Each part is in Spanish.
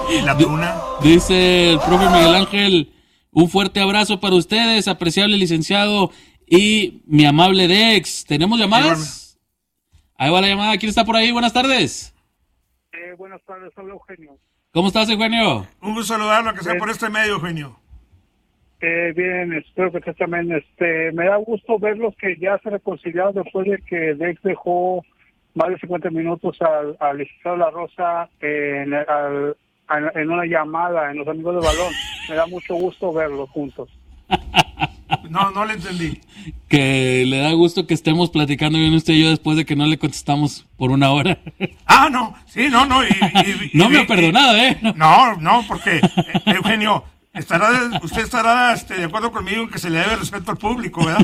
¿Y la tuna? Dice el profe Miguel Ángel, un fuerte abrazo para ustedes, apreciable licenciado y mi amable Dex. ¿Tenemos llamadas? Ahí va la llamada. ¿Quién está por ahí? Buenas tardes. Buenas tardes, habla Eugenio. ¿Cómo estás, Eugenio? Un gusto saludarlo, que sea por este medio, Eugenio. Bien, espero que también. Me da gusto verlos que ya se reconciliaron después de que Dex dejó más de 50 minutos al licenciado La Rosa en una llamada en Los Amigos del Balón. Me da mucho gusto verlos juntos. No le entendí. Que le da gusto que estemos platicando bien usted y yo después de que no le contestamos por una hora. No. Sí, no. No me ha perdonado, ¿eh? No, porque, Eugenio, usted estará de acuerdo conmigo en que se le debe respeto al público, ¿verdad?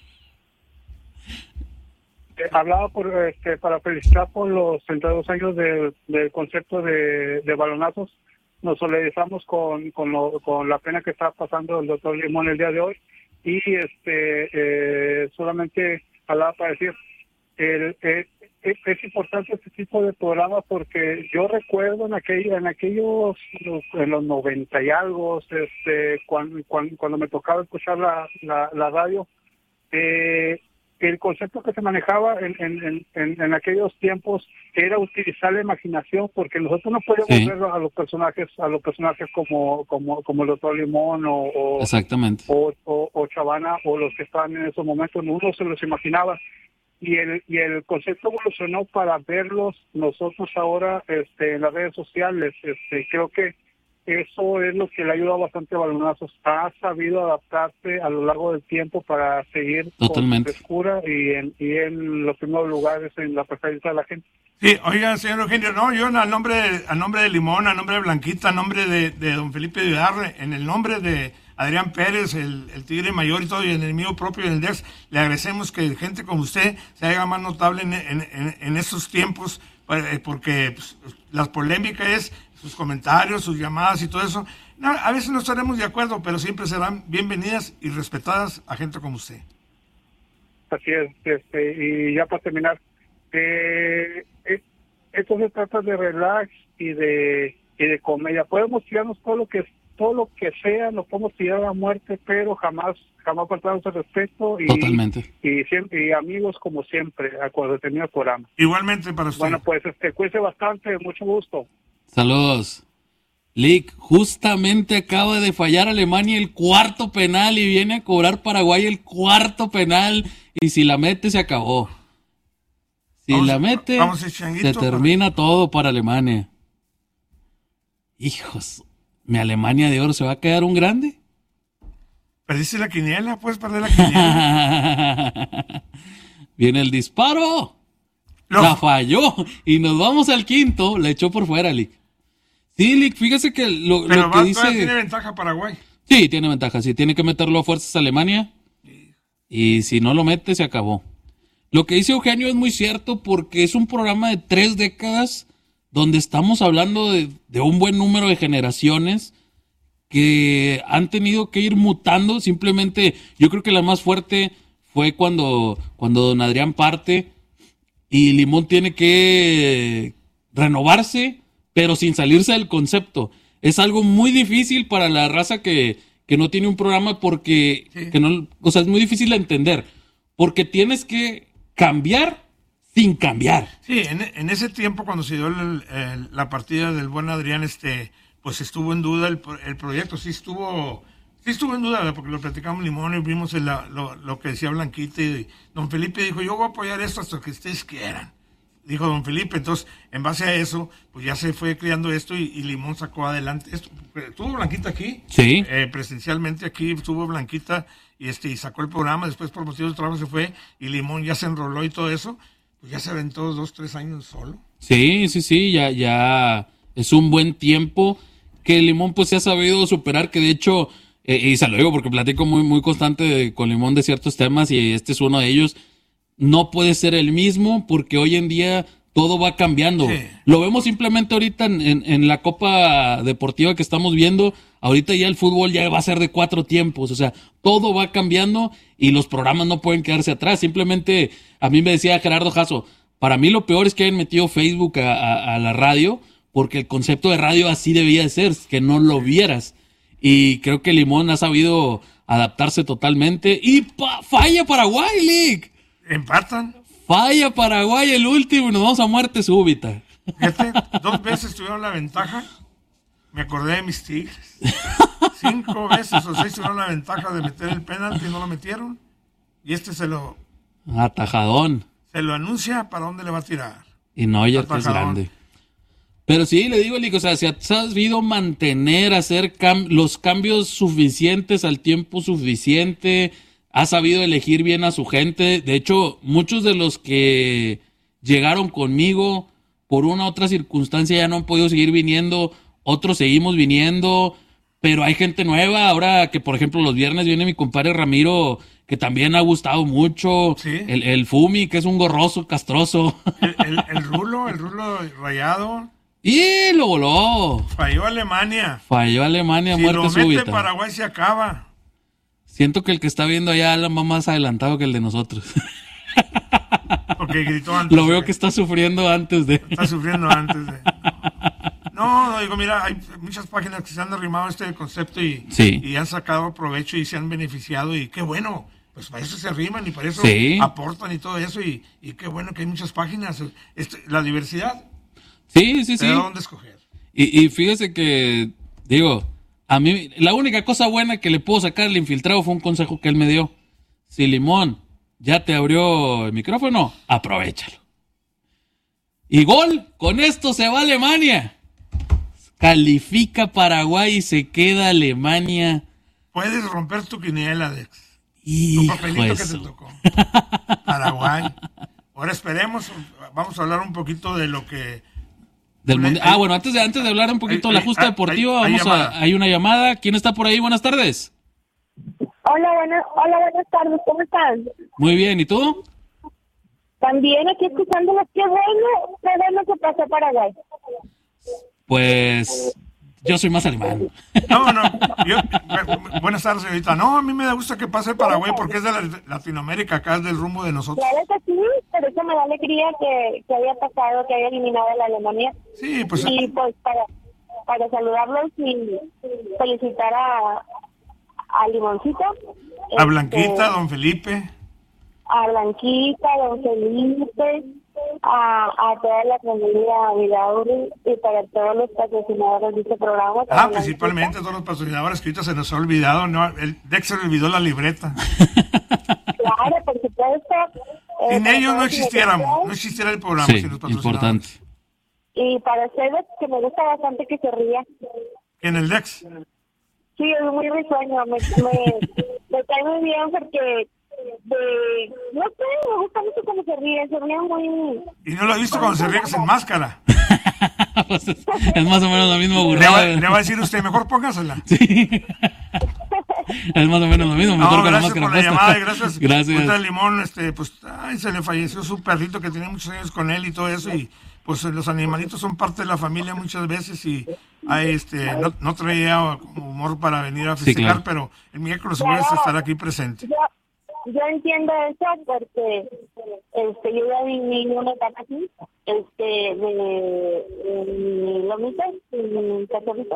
Hablaba para felicitar por los 32 años del concepto de balonazos. Nos solidarizamos con la pena que está pasando el doctor Limón el día de hoy. Y solamente hablaba para decir, es importante este tipo de programas porque yo recuerdo en los 90 y algo, cuando me tocaba escuchar la radio, el concepto que se manejaba en aquellos tiempos era utilizar la imaginación, porque nosotros no podíamos ver a los personajes como el doctor Limón Exactamente. o Chavana o los que estaban en esos momentos, uno se los imaginaba y el concepto evolucionó para verlos nosotros ahora en las redes sociales. Creo que eso es lo que le ha ayudado bastante a Balonazos. Ha sabido adaptarse a lo largo del tiempo para seguir totalmente con su frescura y en los primeros lugares en la preferencia de la gente. Sí, oiga, señor Eugenio, yo al nombre de Limón, al nombre de Blanquita, al nombre de don Felipe Vidarre, en el nombre de Adrián Pérez, el Tigre Mayor y todo, y en el mío propio, en el DEX, le agradecemos que gente como usted se haga más notable en estos tiempos, porque pues, la polémica es sus comentarios, sus llamadas y todo eso. No, a veces no estaremos de acuerdo, pero siempre serán bienvenidas y respetadas a gente como usted. Así es, y ya para terminar, esto se trata de relax y de comedia. Podemos tirarnos todo lo que sea, lo podemos tirar a muerte, pero jamás faltamos el respeto y totalmente. Y siempre y amigos como siempre cuando termina el programa. Igualmente para usted. Bueno, pues cuídese bastante, mucho gusto. Saludos. Lick, justamente acaba de fallar Alemania el cuarto penal y viene a cobrar Paraguay el cuarto penal y si la mete se acabó. Si la mete se termina todo para Alemania. Hijos, ¿mi Alemania de oro se va a quedar un grande? ¿Perdiste la quiniela? ¿Puedes perder la quiniela? Viene el disparo. La falló y nos vamos al quinto. La echó por fuera, Lick. Sí, Lick, fíjese que lo que dice... ¿Tiene ventaja Paraguay? Sí, tiene ventaja. Sí, tiene que meterlo a fuerzas a Alemania. Y si no lo mete, se acabó. Lo que dice Eugenio es muy cierto porque es un programa de 3 décadas donde estamos hablando de un buen número de generaciones que han tenido que ir mutando. Simplemente, yo creo que la más fuerte fue cuando don Adrián parte y Limón tiene que renovarse, pero sin salirse del concepto. Es algo muy difícil para la raza que no tiene un programa porque es muy difícil de entender, porque tienes que cambiar sin cambiar. Sí, en ese tiempo cuando se dio la partida del buen Adrián, pues estuvo en duda el proyecto, sí estuvo en duda, porque lo platicamos Limón y vimos lo que decía Blanquita y don Felipe dijo, yo voy a apoyar esto hasta que ustedes quieran. Dijo don Felipe, entonces en base a eso, pues ya se fue creando esto y Limón sacó adelante esto. Estuvo Blanquita aquí, sí, presencialmente aquí estuvo Blanquita y sacó el programa, después por motivos de trabajo se fue y Limón ya se enroló y todo eso, pues ya se aventó 2-3 años solo. Sí, ya es un buen tiempo que Limón pues se ha sabido superar, que de hecho, y se lo digo porque platico muy, muy constante con Limón de ciertos temas y este es uno de ellos. No puede ser el mismo porque hoy en día todo va cambiando. Sí. Lo vemos simplemente ahorita en la Copa Deportiva que estamos viendo. Ahorita ya el fútbol ya va a ser de 4 tiempos. O sea, todo va cambiando y los programas no pueden quedarse atrás. Simplemente, a mí me decía Gerardo Jasso, para mí lo peor es que hayan metido Facebook a la radio porque el concepto de radio así debía de ser, que no lo vieras. Y creo que Limón ha sabido adaptarse totalmente. Y falla Paraguay, Lick. Empatan. Falla Paraguay el último y nos vamos a muerte súbita. Fíjate, 2 veces tuvieron la ventaja. Me acordé de mis Tigres. 5 veces o 6 tuvieron la ventaja de meter el penalti y no lo metieron. Y se lo Atajadón. anuncia para dónde le va a tirar. Y Neuer, que es grande. Pero sí, le digo, Lick, o sea, se ha sabido mantener, hacer los cambios suficientes al tiempo suficiente, ha sabido elegir bien a su gente. De hecho, muchos de los que llegaron conmigo por una u otra circunstancia ya no han podido seguir viniendo, otros seguimos viniendo, pero hay gente nueva. Ahora que, por ejemplo, los viernes viene mi compadre Ramiro, que también ha gustado mucho. Sí. El Fumi, que es un gorroso, castroso. El rulo rayado. Y lo voló. Falló Alemania. Si muerte lo mete súbita. Paraguay se acaba. Siento que el que está viendo allá la va más adelantado que el de nosotros. Porque gritó antes. Lo veo que está sufriendo antes de... Está sufriendo antes de... No, digo, mira, hay muchas páginas que se han arrimado a este concepto y han sacado provecho y se han beneficiado y qué bueno. Pues para eso se arriman y para eso aportan y todo eso y qué bueno que hay muchas páginas. La diversidad. Sí. ¿De dónde escoger? Y fíjese que, digo, a mí la única cosa buena que le puedo sacar al infiltrado fue un consejo que él me dio. Si Limón ya te abrió el micrófono, aprovéchalo. Y gol, con esto se va Alemania. Califica Paraguay y se queda Alemania. Puedes romper tu quiniela, Dex. Tu papelito que te tocó. Paraguay. Ahora esperemos, vamos a hablar un poquito de lo que... Bueno, antes de hablar un poquito de la justa deportiva, hay una llamada. ¿Quién está por ahí? Buenas tardes. Hola, buenas tardes, ¿cómo estás? Muy bien, ¿y tú? También aquí escuchándolos, qué bueno que pasó Paraguay. Pues yo soy más alemán. No, buenas tardes, señorita. No, a mí me da gusto que pase Paraguay porque es de Latinoamérica, acá es del rumbo de nosotros. Claro que sí, pero eso me da alegría que haya pasado, que haya eliminado a la Alemania. Sí, pues... Y pues para saludarlos y felicitar a Limoncito. A Blanquita, don Felipe. A Blanquita, don Felipe, a toda la familia Vidauri y para todos los patrocinadores de este programa. Principalmente a todos los patrocinadores que ahorita se nos ha olvidado, ¿no? El Dex se le olvidó la libreta. Claro, por supuesto. Sin ellos no existiéramos, no existiera el programa sin los patrocinadores. Importante. Y para ustedes, que me gusta bastante que se ría. ¿En el Dex? Sí, es muy risueño, me cae muy bien porque... no sé, me gusta mucho cómo se ríe muy... ¿Y no lo he visto cuando se ríe sin máscara? Pues es más o menos lo mismo burrada. Le va a decir usted, mejor póngasela. Sí. Es más o menos lo mismo, mejor con la máscara puesta. Gracias por la llamada y gracias. Gracias. Limón, pues, se le falleció su perrito que tenía muchos años con él y todo eso y pues los animalitos son parte de la familia muchas veces y no traía como humor para venir a festejar, pero el miércoles voy a estar aquí presente. Yo entiendo eso porque yo ya viví una etapa aquí, de lomitas y cachorritos,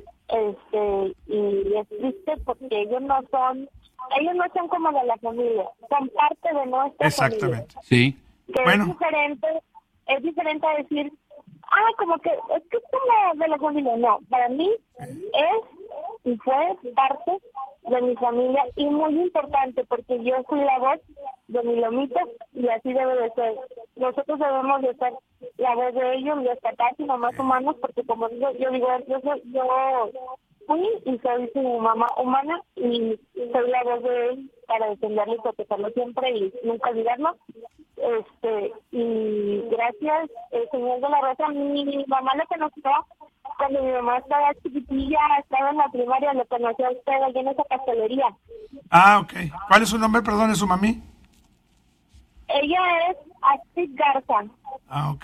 y es triste porque ellos no son como de la familia, son parte de nuestra familia. Exactamente. Sí. Que bueno. Es diferente a decir, como que es como de la familia. No, para mí es y fue parte de mi familia y muy importante porque yo fui la voz de mi lomito y así debe de ser. Nosotros debemos de ser la voz de ellos, de rescatar y mamás humanos porque como digo, yo fui y soy su mamá humana y soy la voz de él para defenderlo y protegerlo siempre y nunca olvidarlo. Y gracias, señor de la Rosa, mi mamá lo conoció cuando mi mamá estaba chiquitilla, estaba en la primaria, lo conoció a usted allí en esa pastelería. Ok. ¿Cuál es su nombre, perdón, es su mami? Ella es Astrid Garza. Ok.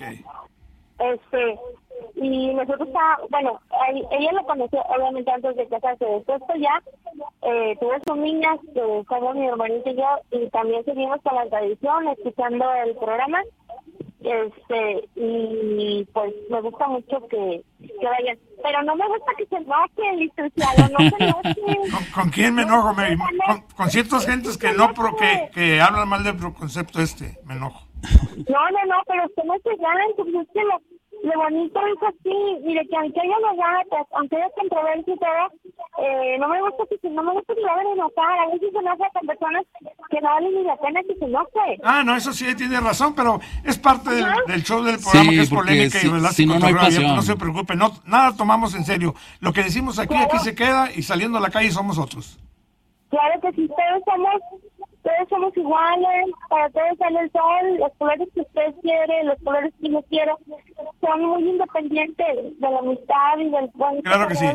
Y nosotros, ella lo conoció obviamente antes de casarse. Después ya tuvo sus niñas, que somos mi hermanito y yo, y también seguimos con la tradición, escuchando el programa. y pues me gusta mucho que vayan, pero no me gusta que se enoje, licenciado, no se enoje. ¿Con quién me enojo? Con ciertas gentes que que hablan mal del concepto me enojo. No, pero usted no se gana, entonces es que lo bonito es así, y de que aunque haya novatas, aunque haya controversia y todo, no me gusta que lo hagan enojar. A veces se enoja con personas que no valen ni la pena que se enoje. No, eso sí tiene razón, pero es parte del show del programa, que es polémica y relación. Si no hay pasión. No se preocupe, nada tomamos en serio. Lo que decimos aquí se queda, y saliendo a la calle somos otros. Claro que sí, todos somos iguales, para todos sale el sol, los colores que usted quiere, los colores que yo quiero, son muy independientes de la amistad y del buen. Claro que sí.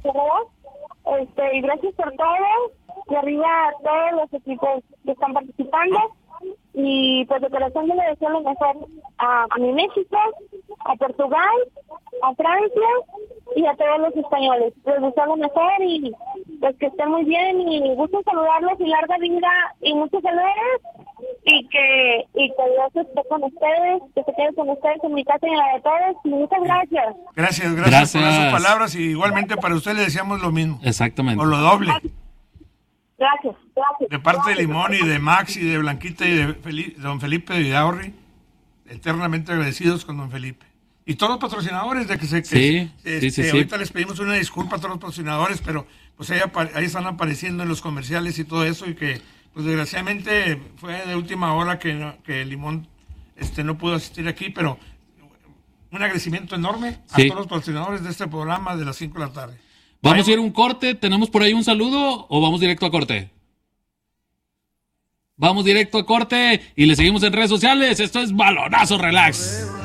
Y gracias por todo, y arriba a todos los equipos que están participando, y pues de corazón yo le deseo lo mejor a mi México, a Portugal, a Francia y a todos los españoles. Les deseo lo mejor y pues que estén muy bien, y gusto saludarlos, y larga vida y muchos saludos, y que Dios esté con ustedes, que se quede con ustedes en mi casa y en la de todos, y muchas gracias. Gracias por esas palabras, y igualmente para usted le deseamos lo mismo. Exactamente. O lo doble. Gracias. De parte de Limón y de Max y de Blanquita y de don Felipe de Vidaurri, eternamente agradecidos con don Felipe. Y todos los patrocinadores, Sí. Ahorita les pedimos una disculpa a todos los patrocinadores, pero pues ahí están apareciendo en los comerciales y todo eso, y que pues desgraciadamente fue de última hora que Limón no pudo asistir aquí, pero un agradecimiento enorme a todos los patrocinadores de este programa de las 5 de la tarde. ¿Vamos a ir a un corte? ¿Tenemos por ahí un saludo o vamos directo a corte? Vamos directo a corte y le seguimos en redes sociales. Esto es Balonazo Relax.